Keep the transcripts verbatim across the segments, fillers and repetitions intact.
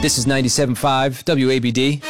This is ninety-seven point five W A B D.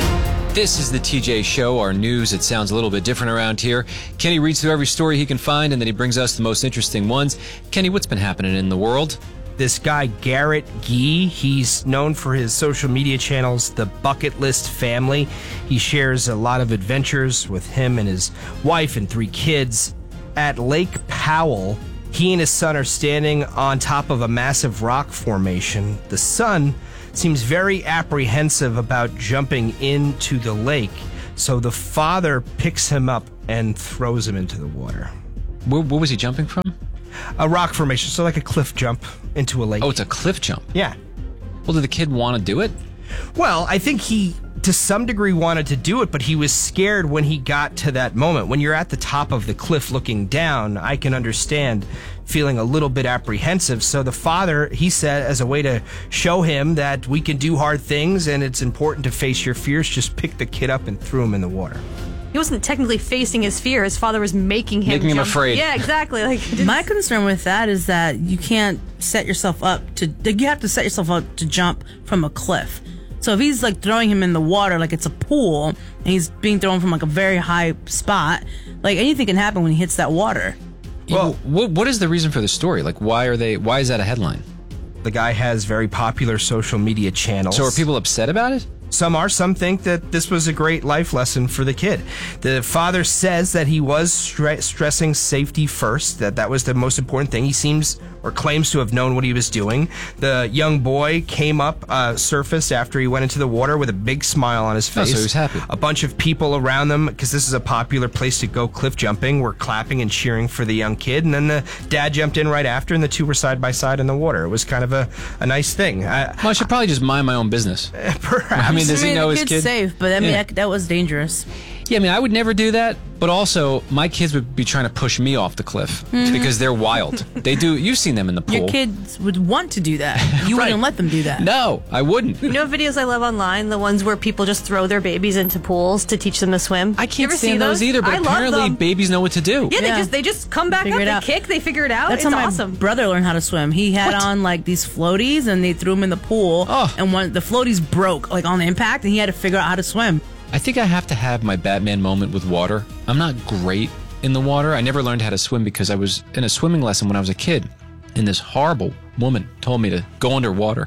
This is the T J Show, our news. It sounds a little bit different around here. Kenny reads through every story he can find, and then he brings us the most interesting ones. Kenny, what's been happening in the world? This guy, Garrett Gee, he's known for his social media channels, The Bucket List Family. He shares a lot of adventures with him and his wife and three kids. At Lake Powell, he and his son are standing on top of a massive rock formation. The son seems very apprehensive about jumping into the lake, so the father picks him up and throws him into the water. Where, where was he jumping from? A rock formation, so like a cliff jump into a lake. Oh, it's a cliff jump. Yeah. Well, did the kid want to do it? Well, I think he, to some degree, wanted to do it, but he was scared when he got to that moment. When you're at the top of the cliff looking down, I can understand feeling a little bit apprehensive. So the father, he said, as a way to show him that we can do hard things and it's important to face your fears, just picked the kid up and threw him in the water. He wasn't technically facing his fear. His father was making him Making him jump. afraid. Yeah, exactly. Like my concern with that is that you can't set yourself up to. You have to set yourself up to jump from a cliff. So if he's like throwing him in the water like it's a pool, and he's being thrown from like a very high spot, like anything can happen when he hits that water. Well, what, what is the reason for the story? Like, why are they? Why is that a headline? The guy has very popular social media channels. So are people upset about it? Some are. Some think that this was a great life lesson for the kid. The father says that he was stre- stressing safety first, that that was the most important thing. He seems or claims to have known what he was doing. The young boy came up, uh, surfaced after he went into the water with a big smile on his face. Oh, so he was happy. A bunch of people around them, because this is a popular place to go cliff jumping, were clapping and cheering for the young kid. And then the dad jumped in right after, and the two were side by side in the water. It was kind of a, a nice thing. I, well, I should probably just mind my own business. Perhaps. I mean, does I mean, he know the his kid's kid? safe, but I mean, Yeah. that, that was dangerous. Yeah, I mean, I would never do that, but also my kids would be trying to push me off the cliff Mhm. because they're wild. They do. You've seen them in the pool. Your kids would want to do that. You Right. wouldn't let them do that. No, I wouldn't. You know videos I love online? The ones where people just throw their babies into pools to teach them to swim? I You can't ever see stand those either, but I love apparently them. babies know what to do. Yeah, they Yeah. just they just come back Figure up, it they out. kick, they figure it out. That's it's how my awesome. brother learned how to swim. He had What? on like these floaties, and they threw him in the pool. Oh. And when the floaties broke, like on the impact, and he had to figure out how to swim. I think I have to have my Batman moment with water. I'm not great in the water. I never learned how to swim because I was in a swimming lesson when I was a kid, and this horrible woman told me to go underwater.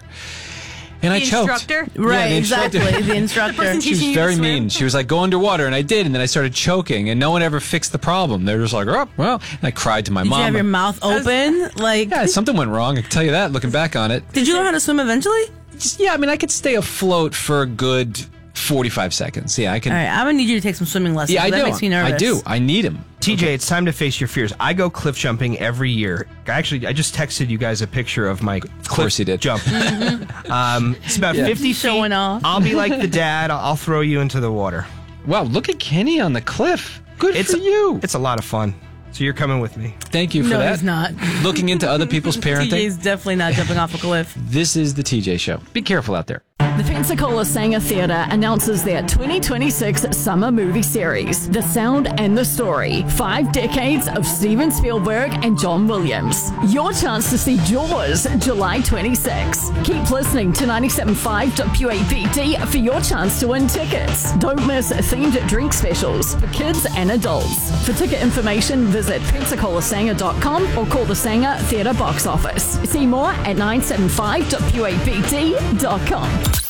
And The I choked. instructor? Right, Yeah, the instructor. exactly. The instructor. person She was teaching you to very swim? mean. She was like, go underwater, and I did, and then I started choking, and no one ever fixed the problem. They were just like, oh, well, and I cried to my Did mom. you have your mouth open? Like, Yeah, something went wrong. I can tell you that looking back on it. did you learn how to swim eventually? Just, yeah, I mean, I could stay afloat for a good forty-five seconds. Yeah, I can. All right, I'm gonna need you to take some swimming lessons. Yeah, I that do. makes me nervous. I do. I need him. T J, it's time to face your fears. I go cliff jumping every year. Actually, I just texted you guys a picture of my cliff course you did. jump. um, it's about Yeah. fifty Showing feet. off. I'll be like the dad. I'll, I'll throw you into the water. Wow, look at Kenny on the cliff. Good It's for you. It's a lot of fun. So you're coming with me. Thank you for No, that. he's not. Looking into other people's T parenting. J's definitely not jumping off a cliff. This is the T J Show. Be careful out there. The Pensacola Sanger Theatre announces their twenty twenty-six summer movie series, The Sound and the Story, Five Decades of Steven Spielberg and John Williams. Your chance to see Jaws, July twenty-sixth. Keep listening to ninety-seven point five W A B D for your chance to win tickets. Don't miss themed drink specials for kids and adults. For ticket information, visit pensacola sanger dot com or call the Sanger Theatre box office. See more at nine seven five W A B D dot com.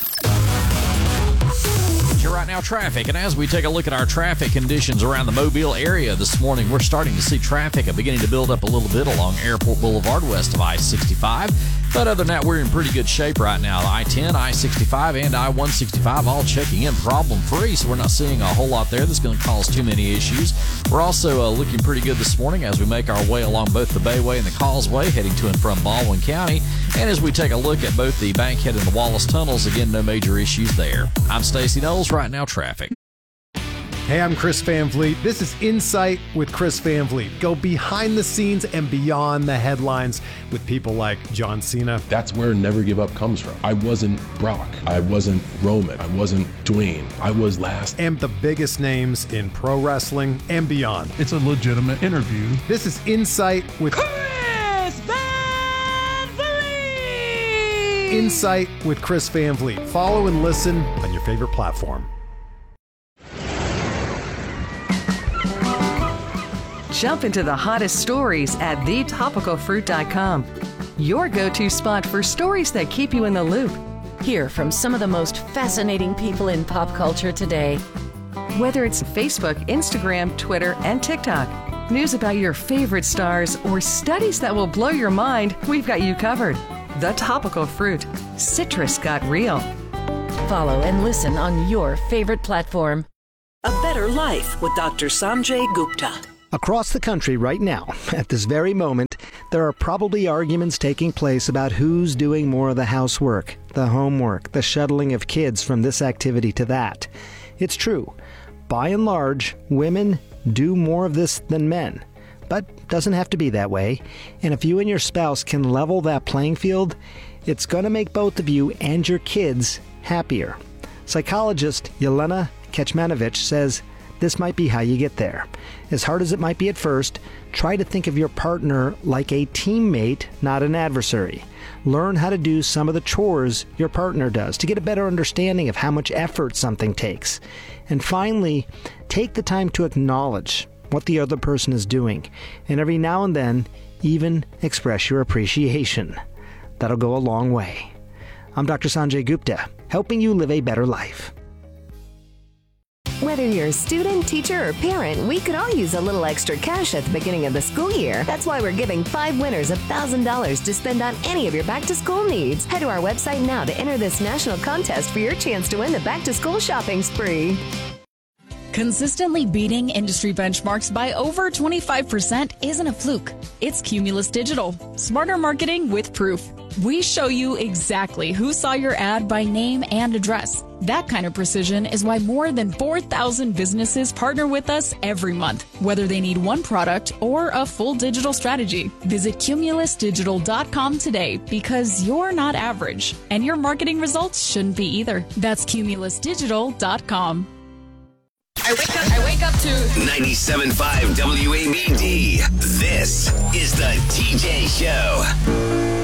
Right now, traffic. And as we take a look at our traffic conditions around the Mobile area this morning, we're starting to see traffic beginning to build up a little bit along Airport Boulevard west of I sixty-five. But other than that, we're in pretty good shape right now. I ten, I sixty-five, and I one sixty-five all checking in problem-free, so we're not seeing a whole lot there that's going to cause too many issues. We're also uh, looking pretty good this morning as we make our way along both the Bayway and the Causeway, heading to and from Baldwin County. And as we take a look at both the Bankhead and the Wallace tunnels, again, no major issues there. I'm Stacey Knowles, right now traffic. Hey, I'm Chris Van Vliet. This is Insight with Chris Van Vliet. Go behind the scenes and beyond the headlines with people like John Cena. That's where Never Give Up comes from. I wasn't Brock. I wasn't Roman. I wasn't Dwayne. I was last. And the biggest names in pro wrestling and beyond. It's a legitimate interview. This is Insight with Chris Van Vliet! Insight with Chris Van Vliet. Follow and listen on your favorite platform. Jump into the hottest stories at the topical fruit dot com. Your go-to spot for stories that keep you in the loop. Hear from some of the most fascinating people in pop culture today. Whether it's Facebook, Instagram, Twitter, and TikTok, news about your favorite stars, or studies that will blow your mind, we've got you covered. The Topical Fruit. Citrus got real. Follow and listen on your favorite platform. A Better Life with Doctor Sanjay Gupta. Across the country right now, at this very moment, there are probably arguments taking place about who's doing more of the housework, the homework, the shuttling of kids from this activity to that. It's true. By and large, women do more of this than men. But doesn't have to be that way. And if you and your spouse can level that playing field, it's going to make both of you and your kids happier. Psychologist Yelena Kecmanovic says this might be how you get there. As hard as it might be at first, try to think of your partner like a teammate, not an adversary. Learn how to do some of the chores your partner does to get a better understanding of how much effort something takes. And finally, take the time to acknowledge what the other person is doing, and every now and then, even express your appreciation. That'll go a long way. I'm Doctor Sanjay Gupta, helping you live a better life. Whether you're a student, teacher, or parent, we could all use a little extra cash at the beginning of the school year. That's why we're giving five winners one thousand dollars to spend on any of your back-to-school needs. Head to our website now to enter this national contest for your chance to win the back-to-school shopping spree. Consistently beating industry benchmarks by over twenty-five percent isn't a fluke. It's Cumulus Digital. Smarter marketing with proof. We show you exactly who saw your ad by name and address. That kind of precision is why more than four thousand businesses partner with us every month, whether they need one product or a full digital strategy. Visit cumulus digital dot com today, because you're not average, and your marketing results shouldn't be either. That's cumulus digital dot com. I wake up, I wake up to ninety-seven point five W A B D. This is the T J Show.